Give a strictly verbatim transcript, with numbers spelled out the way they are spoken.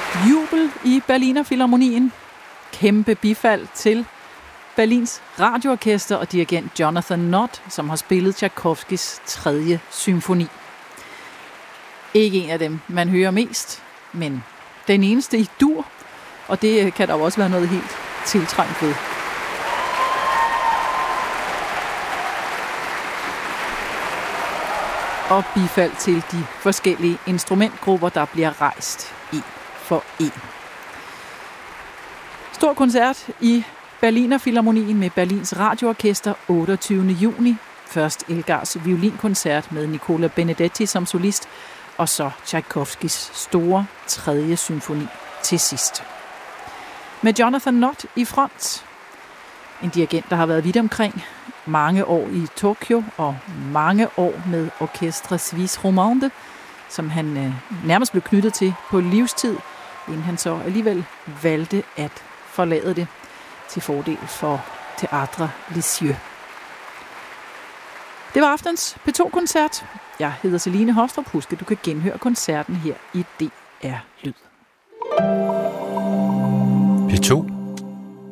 Jubel i Berliner Philharmonien. Kæmpe bifald til Berlins radioorkester og dirigent Jonathan Nott, som har spillet Tchaikovskys tredje symfoni. Ikke en af dem, man hører mest, men den eneste i dur, og det kan der også være noget helt tiltrængt ved. Og bifald til de forskellige instrumentgrupper, der bliver rejst en for en. Stor koncert i Berliner Philharmonien med Berlins radioorkester otteogtyvende juni. Først Elgars violinkoncert med Nicola Benedetti som solist, og så Tchaikovskys store tredje symfoni til sidst. Med Jonathan Nott i front. En dirigent, der har været vidt omkring. Mange år i Tokyo og mange år med Orchestre Suisse Romande, som han øh, nærmest blev knyttet til på livstid, inden han så alligevel valgte at forlade det til fordel for Théâtre Lisieux. Det var aftens P to-koncert. Jeg hedder Celine Haastrup. Husk, at du kan genhøre koncerten her i D R Lyd. P to